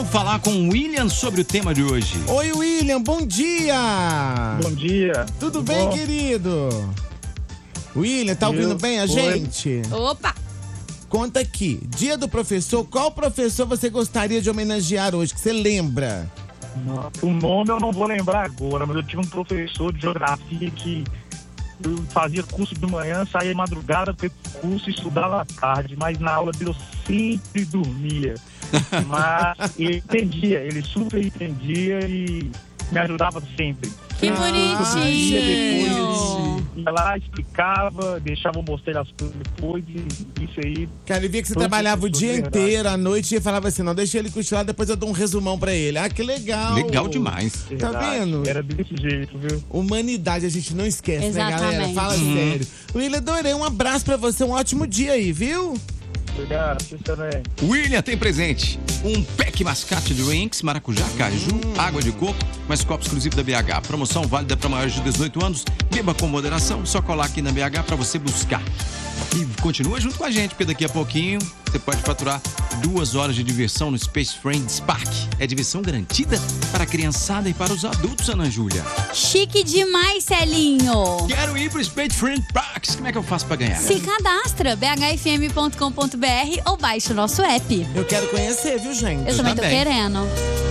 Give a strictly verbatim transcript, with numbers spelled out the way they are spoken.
falar com o William sobre o tema de hoje. Oi, William, bom dia! Bom dia. Tudo, Tudo bem, bom? querido? William, tá ouvindo Eu- bem a Oi. gente? Opa! Conta aqui, dia do professor, qual professor você gostaria de homenagear hoje, que você lembra? O nome eu não vou lembrar agora, mas eu tive um professor de geografia que eu fazia curso de manhã, saía de madrugada para curso e estudava à tarde, mas na aula dele eu sempre dormia. Mas ele entendia, ele super entendia e me ajudava sempre. Que Ah, bonitinho! Ia lá, explicava, deixava eu mostrar as coisas depois e isso aí. Cara, eu via que você Todo trabalhava o professor, dia verdade. inteiro, à noite, e falava assim, não, deixa ele cochilar, depois eu dou um resumão pra ele. Ah, que legal! Legal demais. Tá verdade. vendo? Era desse jeito, viu? Humanidade a gente não esquece, né, galera? Exatamente. Fala Uhum. sério. William, adorei, um abraço pra você, um ótimo dia aí, viu? Obrigado, você também. William tem presente um pack mascate drinks, maracujá, caju, água de coco, mais copo exclusivo da B H. Promoção válida para maiores de dezoito anos. Beba com moderação, só colar aqui na B H para você buscar. E continua junto com a gente, porque daqui a pouquinho você pode faturar duas horas de diversão no Space Friends Park. É diversão garantida para a criançada e para os adultos, Ana Júlia. Chique demais, Celinho! Quero ir pro Space Friends Park. Como é que eu faço para ganhar? Se cadastra, b h f m ponto com ponto b r ou baixe o nosso app. Eu quero conhecer, viu, gente? Eu também tô também. querendo.